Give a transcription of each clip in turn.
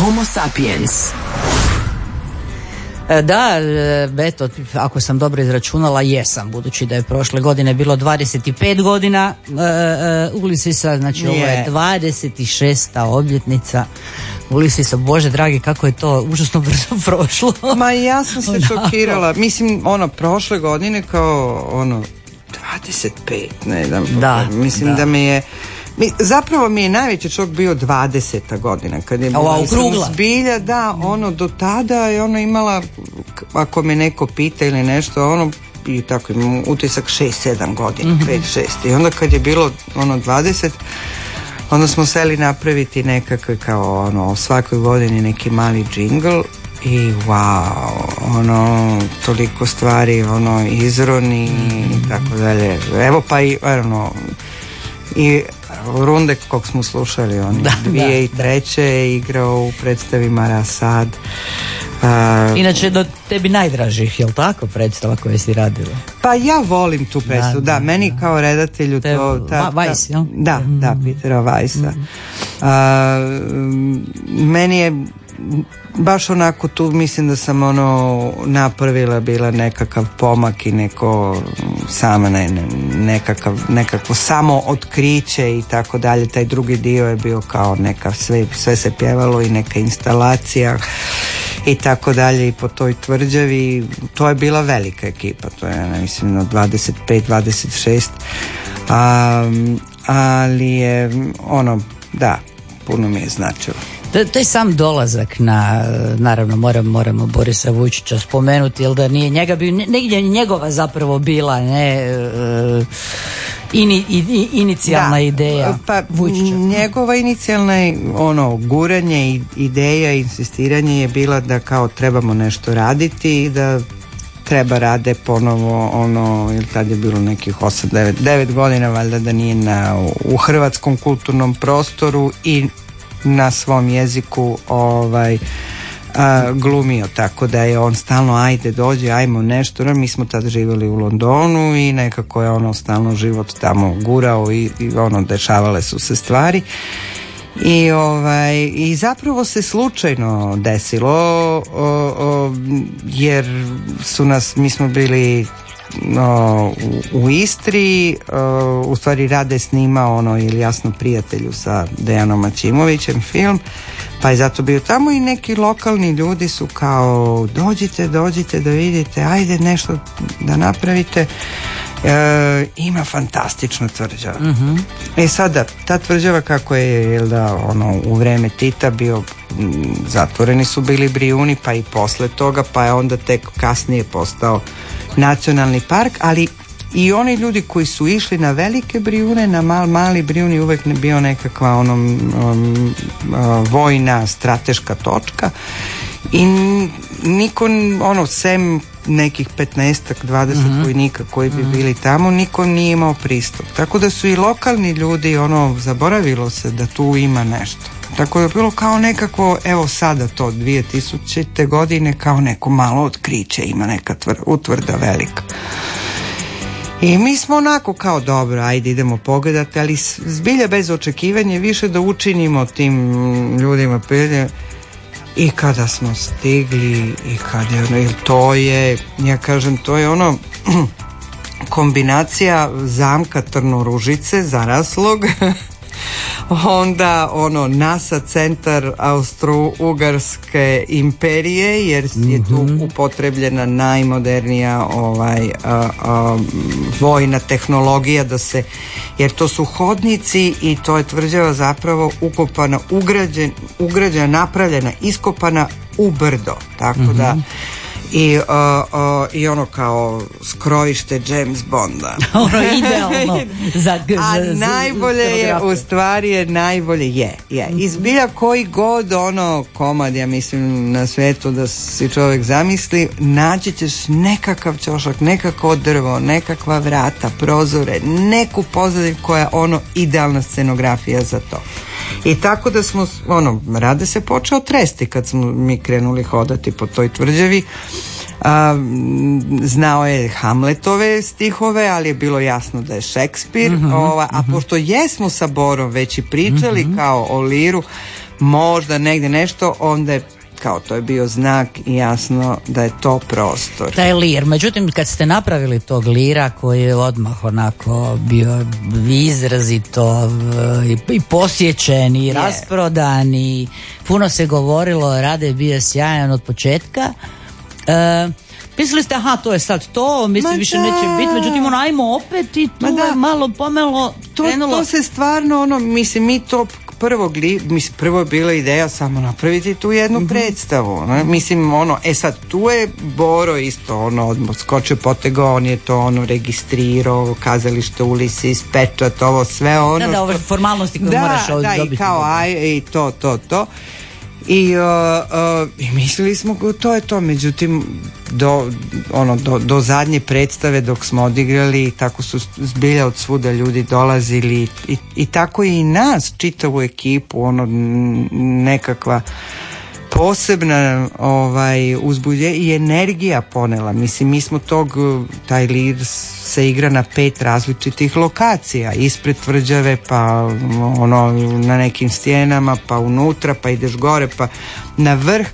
Homo sapiens. Da, eto, ako sam dobro izračunala, jesam, budući da je prošle godine bilo 25 godina Ulisisa, znači ovo je 26. obljetnica Ulisisa. Bože dragi, kako je to užasno brzo prošlo. Ma ja sam se šokirala, mislim, prošle godine kao 25, ne znam, mislim da me je, zapravo mi je najveći šok bio 20. godina kad je bila zbilja, do tada je imala, ako me neko pita ili nešto, i tako imam utisak 6-7 godina, 5-6, i onda kad je bilo 20, onda smo seli napraviti nekakve kao svakoj godini neki mali džingl i wow, toliko stvari, izroni i tako dalje. Evo pa i i Runde kog smo slušali, 2003. je igrao u predstavi Marasad. Inače do tebi najdražih, jel tako, predstava koje si radila? Pa ja volim tu predstavu, meni kao redatelju to... Weiss, jel? Da, Petera Weissa. Meni je baš onako tu, mislim da sam napravila bila nekakav pomak i neko nekakvo samo otkriće i tako dalje. Taj drugi dio je bio kao neka, sve se pjevalo i neka instalacija i tako dalje i po toj tvrđavi. To je bila velika ekipa, to je mislim 25-26, ali je puno mi je značilo. To je sam dolazak naravno moramo Borisa Vujčića spomenuti, jer da nije njega bi negdje njegova zapravo bila inicijalna ideja. Pa Vujčića. Njegova inicijalna guranje, ideja, insistiranje je bila da kao trebamo nešto raditi i da treba rade ponovo jer tad je bilo nekih 8-9 godina valjda da nije u hrvatskom kulturnom prostoru i na svom jeziku glumio, tako da je on stalno ajde dođi, ajmo nešto. Mi smo tad živjeli u Londonu i nekako je stalno život tamo gurao i dešavale su se stvari i zapravo se slučajno desilo jer mi smo bili u Istri, u stvari Rade snimao ili Jasno prijatelju sa Dejanom Maćimovićem film, pa je zato bio tamo i neki lokalni ljudi su kao dođite da vidite, ajde nešto da napravite. Ima fantastična tvrđava. Sada ta tvrđava kako je u vreme Tita bio, zatvoreni su bili Brijuni, pa i posle toga, pa je onda tek kasnije postao nacionalni park, ali i oni ljudi koji su išli na velike Brijune, na mali Brijuni uvek ne bio nekakva vojna strateška točka i niko sem nekih 15-20 vojnika koji bi bili tamo, niko nije imao pristup, tako da su i lokalni ljudi zaboravilo se da tu ima nešto, tako da je bilo kao nekako, evo sada to 2000. godine kao neko malo otkriće, ima neka utvrda velika. I mi smo onako kao dobro, ajde idemo pogledati, ali zbilja bez očekivanja više da učinimo tim ljudima prilje. I kada smo stigli i kada je to je, ja kažem, to je kombinacija zamka Trnoružice zaraslog onda NASA centar Austro-Ugarske imperije, jer je tu upotrebljena najmodernija vojna tehnologija jer to su hodnici i to je tvrđava zapravo ukopana, ugrađena, napravljena, iskopana u brdo, tako da i kao skrojište James Bonda. Idealno. A najbolje je, u stvari je najbolje je. Izbilja koji god komad, ja mislim, na svijetu da si čovjek zamisli, naći ćeš nekakav ćošak, nekako drvo, nekakva vrata, prozore, neku pozadinu koja je idealna scenografija za to. I tako da smo, Rade se počeo tresti kad smo mi krenuli hodati po toj tvrđavi. Znao je Hamletove stihove, ali je bilo jasno da je Šekspir, a pošto jesmo sa Borom već i pričali kao o Liru, možda negdje nešto, onda je kao to je bio znak i jasno da je to prostor. Taj lir, međutim kad ste napravili tog lira koji je odmah onako bio izrazito i posjećen i rasprodan i puno se govorilo, Rade je bio sjajan od početka, mislili ste to je sad to, mislim više neće biti, međutim ajmo opet i tu je malo pomelo krenulo. To se stvarno mislim mi to prvo je bila ideja samo napraviti tu jednu predstavu, ne? Mislim sad tu je Boro isto odmah skočio potegao, on je to registrirao, kazalište Ulisis, pečat, ovo sve da ove formalnosti koje moraš dobiti. I kao i to i mislili smo to je to, međutim do zadnje predstave dok smo odigrali, tako su zbilja od svuda ljudi dolazili i tako i nas, čitavu ekipu, nekakva posebna uzbudjenje i energija ponela. Mislim, mi smo taj lir se igra na 5 različitih lokacija, ispred tvrđave, pa na nekim stijenama, pa unutra, pa ideš gore, pa na vrh.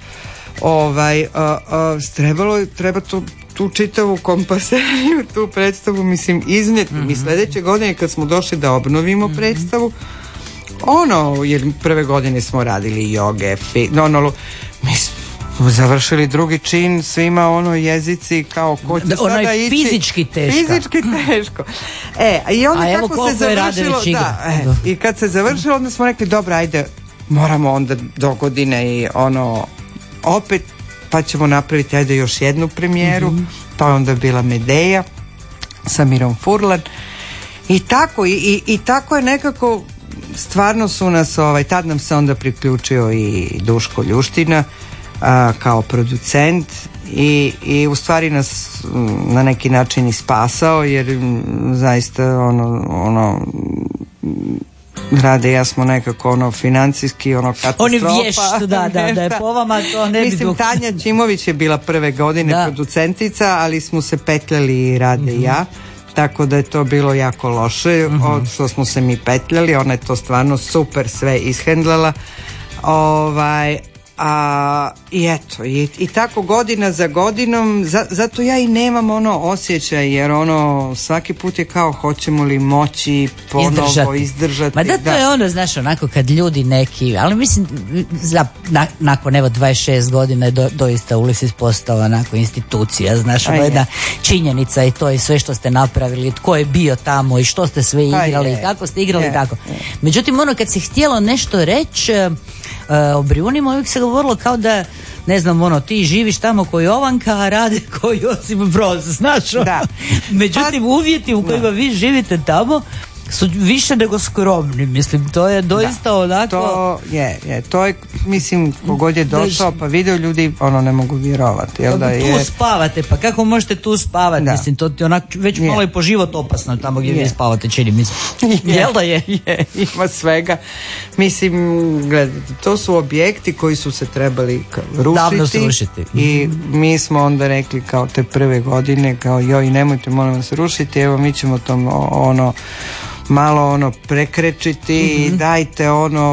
Treba tu čitavu kompaseriju, tu predstavu, mislim, iznijeti. Mi sljedeće godine kad smo došli da obnovimo predstavu, jer prve godine smo radili joge, mi smo završili drugi čin, svima jezici kao ko će sada ići. Fizički teško. I onda kako se završilo, i kad se završilo, onda smo rekli, dobro, ajde, moramo onda do godine i opet, pa ćemo napraviti ajde još jednu premijeru, pa je onda bila Medeja sa Mirom Furlan i tako je nekako. Stvarno su nas, tad nam se onda priključio i Duško Ljuština kao producent i u stvari nas na neki način i spasao, jer zaista Rade, ja smo nekako financijski katastrofa. On je vješt, da je po vama to ne bi... Mislim, Tanja Čimović je bila prve godine producentica, ali smo se petljali Rade i ja. Tako da je to bilo jako loše, što smo se mi petljali, ona je to stvarno super sve ishendlala. I eto, i tako godina za godinom, zato ja i nemam osjećaj, jer svaki put je kao hoćemo li moći ponovo izdržati. Ma da, to je znaš, onako kad ljudi neki, ali mislim, nakon 26 godina je doista Ulisis postao onako institucija, znaš, jedna činjenica i to i sve što ste napravili, tko je bio tamo i što ste sve igrali, kako ste igrali, tako. Međutim, kad se htjelo nešto reći o Brijunima, uvijek se govorilo kao da, ne znam, ti živiš tamo ko Jovanka, a Rade ko Josip Broz, znaš? Međutim, uvjeti u kojima vi živite tamo su više nego skromni, mislim, to je doista onako... To je, mislim, kogod je došao, pa video ljudi, ne mogu vjerovati, jel da je... Tu spavate, pa kako možete tu spavati, mislim, to ti onako već malo je po život opasno tamo gdje vi spavate, čini mislim. Jel da je? Ima svega. Mislim, gledajte, to su objekti koji su se trebali rušiti. I mi smo onda rekli kao te prve godine, kao joj, nemojte, molim vas rušiti, evo mi ćemo to malo prekrečiti i dajte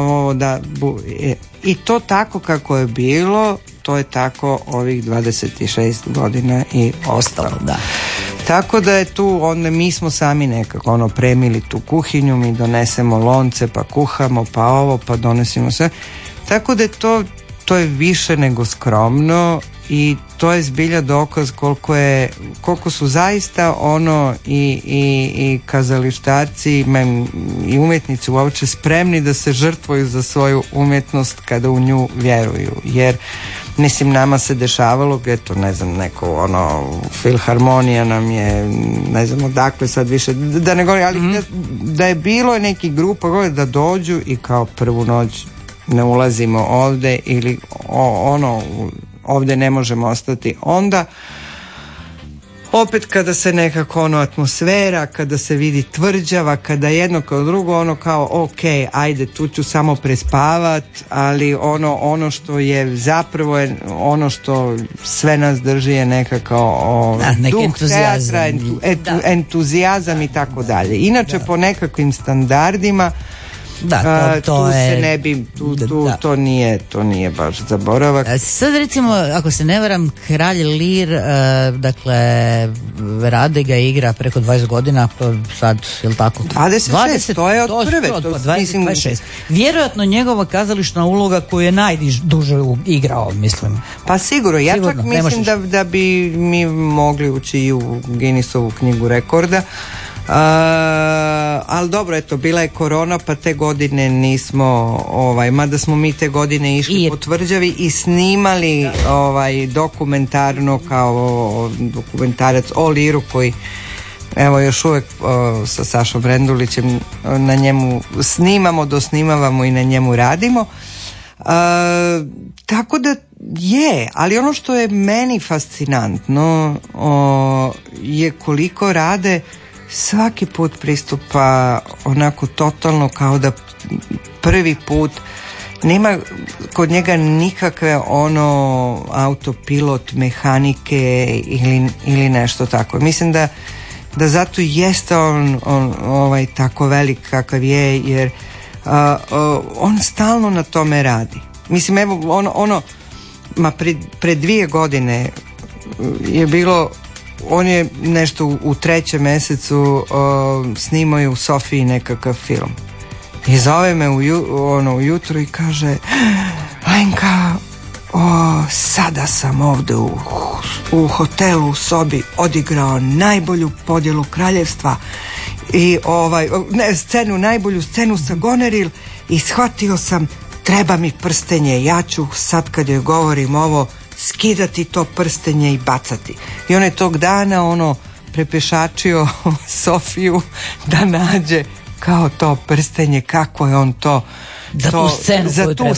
i to tako kako je bilo, to je tako ovih 26 godina i ostalo. Da. Tako da je tu, onda mi smo sami nekako premili tu kuhinju, mi donesemo lonce, pa kuhamo, pa ovo, pa donesimo sve. Tako da je to je više nego skromno i to je zbilja dokaz koliko su zaista i kazalištarci i umjetnici uopće spremni da se žrtvuju za svoju umjetnost kada u nju vjeruju, jer mislim nama se dešavalo, eto ne znam, neko filharmonija nam je, ne znam odakle sad više da ne govorim, ali da je bilo nekih grupa da dođu i kao prvu noć ne ulazimo ovdje ili ovdje ne možemo ostati, onda opet kada se nekako atmosfera, kada se vidi tvrđava, kada jedno kao drugo kao ok, ajde tu ću samo prespavat, ali ono što je zapravo ono što sve nas drži je nekako duh teatra, entuzijazam i tako dalje. Inače po nekakvim standardima Da, to je, se ne bi, to nije baš zaboravak. Sad recimo, ako se ne varam, Kralj Lir, dakle, Rade ga igra preko 20 godina, to sad, je li tako? 26, to je od prve. 26. Vjerojatno njegova kazališna uloga koju je najduže igrao, mislim. Pa sigurno, ja čak mislim da bi mi mogli ući i u Guinnessovu knjigu rekorda. Ali dobro, eto, bila je korona, pa te godine nismo, mada smo mi te godine išli po tvrđavi i snimali dokumentarno, kao dokumentarac o Liru, koji evo još uvijek sa Sašom Rendulićem na njemu dosnimavamo i na njemu radimo. Tako da je, ali ono što je meni fascinantno je koliko Rade svaki put pristupa onako totalno kao da prvi put nema kod njega nikakve autopilot mehanike ili nešto tako. Mislim da zato jeste on tako velik kakav je, jer on stalno na tome radi. Mislim, evo pred 2 godine je bilo, on je nešto u 3. mjesecu snimao je u Sofiji nekakav film i zove me ujutro i kaže: Lenka, sada sam ovdje u hotelu u sobi odigrao najbolju podjelu kraljevstva i najbolju scenu sa Goneril i shvatio sam, treba mi prstenje, ja ću sad kad joj govorim ovo skidati to prstenje i bacati. I on je tog dana prepešačio Sofiju da nađe kao to prstenje, kako je on to za tu scenu